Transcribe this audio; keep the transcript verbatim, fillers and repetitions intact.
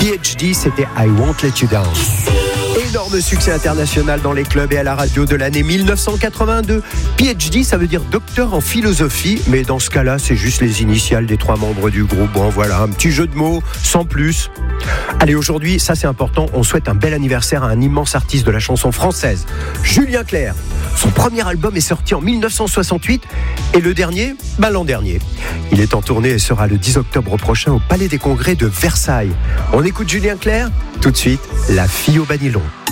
P H D, c'était I Won't Let You Down. Énorme succès international dans les clubs et à la radio de l'année mille neuf cent quatre-vingt-deux. P H D, ça veut dire docteur en philosophie, mais dans ce cas-là, c'est juste les initiales des trois membres du groupe. Bon, voilà, un petit jeu de mots, sans plus. Allez, aujourd'hui, ça c'est important, on souhaite un bel anniversaire à un immense artiste de la chanson française, Julien Clerc. Son premier album est sorti en mille neuf cent soixante-huit et le dernier, ben l'an dernier. Il est en tournée et sera le dix octobre prochain au Palais des Congrès de Versailles. On écoute Julien Clerc, tout de suite, La fille au banilon.